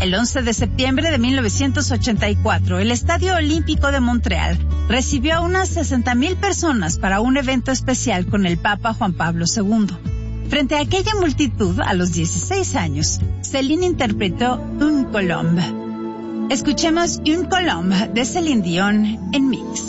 El 11 de septiembre de 1984, el Estadio Olímpico de Montreal recibió a unas 60,000 personas para un evento especial con el Papa Juan Pablo II. Frente a aquella multitud, a los 16 años, Céline interpretó Un Colombe. Escuchemos Un Colombe de Céline Dion en Mix.